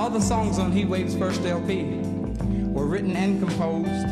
All the songs on Heat Wave's first LP were written and composed